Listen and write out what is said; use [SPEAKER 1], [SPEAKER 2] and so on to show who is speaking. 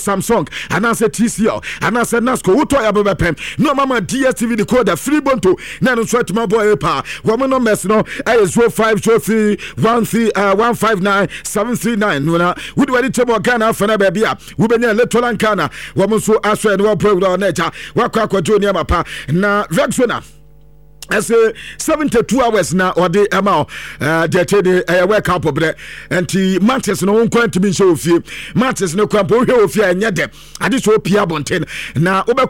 [SPEAKER 1] Samsung and I said TCL and I said Nasco who toy about pen no mama DSTV decoder free bonto nano sweat my boy pa woman no mess no is 0503 159 739 no we do any table Ghana for na baby we be near little Ancana woman so aswe no program nature wakwa junior papa na Rexona I say 72 hours now or the amount the wake up bre enti Manchester no kwant mi show fie Manchester no kwampo hwe ofie anya dem ade so pia bonten na obekọ